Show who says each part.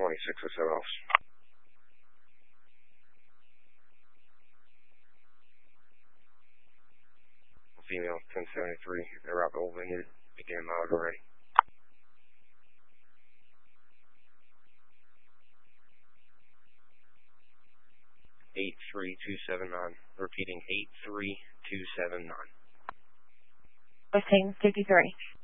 Speaker 1: 2607 off. Female 1073, Arapahoe Vineyard, begin mileage already. 83279, repeating 83279.
Speaker 2: Lifting 53.